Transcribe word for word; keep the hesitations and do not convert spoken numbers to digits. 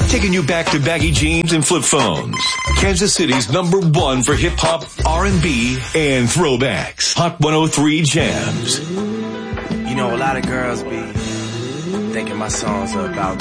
Taking you back to baggy jeans and flip phones. Kansas City's number one for hip hop, R and B, and throwbacks. Hot one oh three Jams. You know, a lot of girls be thinking my songs are about